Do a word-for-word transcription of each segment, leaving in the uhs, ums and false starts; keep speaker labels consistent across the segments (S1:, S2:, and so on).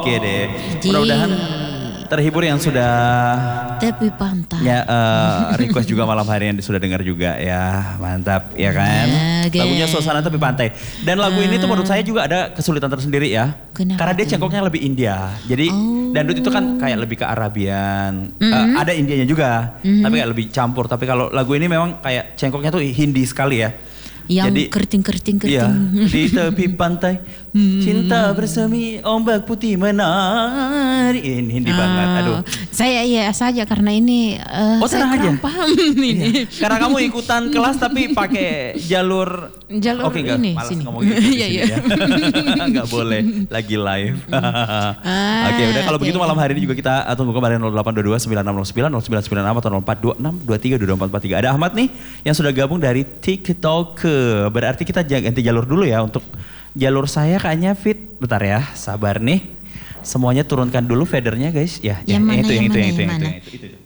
S1: Oke deh, mudah-mudahan terhibur yang sudah
S2: tepi pantai.
S1: Ya uh, request juga malam hari yang sudah dengar juga ya, mantap ya kan. Okay. Lagunya suasana tepi pantai. Dan lagu uh. ini tuh menurut saya juga ada kesulitan tersendiri ya.
S2: Kenapa
S1: Karena dia
S2: tuh?
S1: cengkoknya lebih India. Jadi oh. dangdut itu kan kayak lebih ke Arabian. Mm-hmm. uh, ada Indianya juga, mm-hmm. tapi kayak lebih campur. Tapi kalau lagu ini memang kayak cengkoknya tuh Hindi sekali ya.
S2: Yang
S1: Jadi,
S2: keriting-keriting-keriting.
S1: Iya, di tepi pantai, cinta bersemi ombak putih menari. Ini Hindi ah, banget, aduh.
S2: Saya iya saja karena ini uh,
S1: oh,
S2: saya
S1: kurang
S2: paham ini.
S1: Iya. Karena kamu ikutan kelas tapi pakai jalur
S2: jalur
S1: Oke, enggak,
S2: ini
S1: malas
S2: sini.
S1: ngomong gitu
S2: Iya, iya.
S1: ya. Enggak boleh, lagi live.
S2: ah,
S1: Oke, udah kalau
S2: okay.
S1: begitu malam hari ini juga kita tunggu kemarin nol delapan dua dua sembilan enam nol sembilan nol sembilan sembilan enam atau nol empat dua enam dua tiga dua empat empat tiga. Ada Ahmad nih yang sudah gabung dari TikTok. Berarti kita ganti jalur dulu ya untuk jalur saya kayaknya fit. Bentar ya, sabar nih. Semuanya turunkan dulu fadernya guys. Ya,
S2: yang,
S1: ya
S2: mana,
S1: yang itu,
S2: yang,
S1: yang,
S2: mana,
S1: itu,
S2: yang,
S1: yang,
S2: yang
S1: itu,
S2: mana?
S1: yang itu, itu, itu.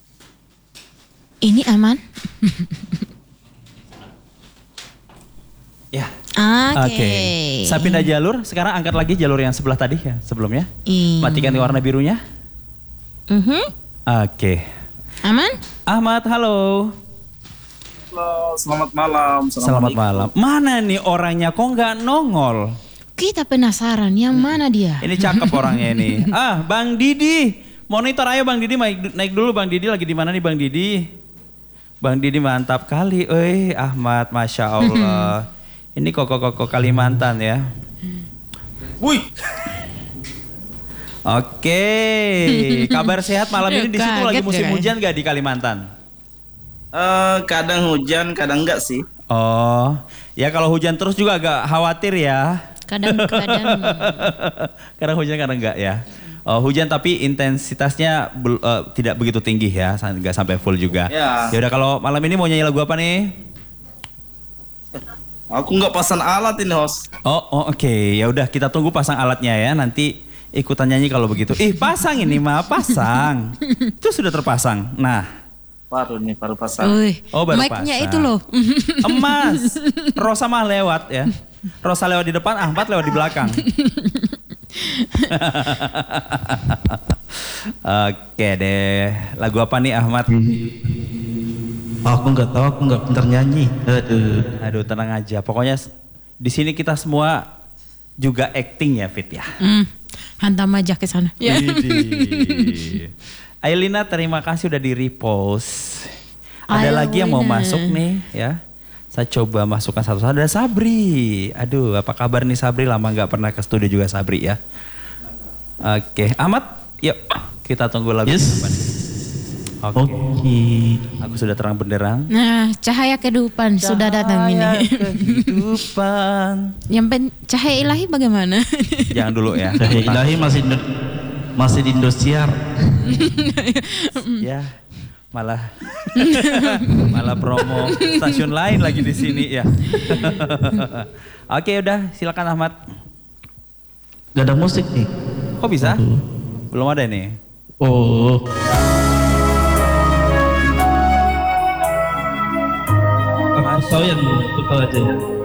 S2: Ini aman?
S1: Ya.
S2: Oke. Okay.
S1: Okay. Saya pindah jalur. Sekarang angkat lagi jalur yang sebelah tadi ya sebelumnya.
S2: Hmm.
S1: Matikan warna birunya.
S2: Mm-hmm.
S1: Oke. Okay.
S2: Aman?
S1: Ahmad, halo.
S3: Halo, selamat malam.
S1: Selamat malam. Mana nih orangnya kok nggak nongol?
S2: Kita penasaran yang mana dia?
S1: Ini cakep orangnya ini. Ah, Bang Didi. Monitor ayo Bang Didi naik, naik dulu Bang Didi lagi di mana nih Bang Didi? Bang Didi mantap kali. Eh, Ahmad, Masya Allah. Ini koko-koko Kalimantan ya.
S3: Wih.
S1: Oke, kabar sehat malam ini di situ lagi musim hujan gak di Kalimantan?
S3: Uh, kadang hujan, kadang enggak sih.
S1: Oh, ya kalau hujan terus juga agak khawatir ya.
S2: Kadang-kadang.
S1: Kadang hujan, kadang enggak ya. Oh, hujan tapi intensitasnya bel, uh, tidak begitu tinggi ya, enggak sampai full juga. Ya. Yaudah kalau malam ini mau nyanyi lagu apa nih?
S3: Aku nggak pasang alat ini host.
S1: Oh, oh oke, okay. Ya udah kita tunggu pasang alatnya ya. Nanti ikutan nyanyi kalau begitu. Ih pasang ini mah pasang. Itu sudah terpasang. Nah.
S3: Baru nih, baru pasang.
S2: Uy,
S1: oh baru
S2: mic-nya
S1: pasang.
S2: itu loh.
S1: Emas. Rosa mah lewat ya. Rosa lewat di depan, Ahmad lewat di belakang. Oke deh. Lagu apa nih Ahmad?
S3: Aku nggak tahu, aku nggak pintar nyanyi. Aduh.
S1: Aduh tenang aja. Pokoknya di sini kita semua juga acting ya Fit ya.
S2: Mm, hantam aja ke sana. Ya.
S1: Ailina terima kasih udah di repost. Ada Ailina. Lagi yang mau masuk nih ya. Saya coba masukkan satu-satu. Ada Sabri. Aduh apa kabar nih Sabri? Lama gak pernah ke studio juga Sabri ya. Oke Ahmad yuk kita tunggu lagu.
S3: Yes.
S1: Oke. Okay. Aku sudah terang benderang.
S2: Nah cahaya kehidupan cahaya sudah datang ini.
S1: Cahaya kehidupan.
S2: Yang pen cahaya ilahi bagaimana?
S1: Jangan dulu ya.
S3: Cahaya ilahi masih masih di Indosiar.
S1: Ya, malah malah promo stasiun lain lagi di sini ya. Oke, udah silakan Ahmad.
S3: Gak ada musik nih.
S1: Kok bisa?
S3: Aduh.
S1: Belum ada nih.
S3: Oh. Aku tahu yang itu aja ya.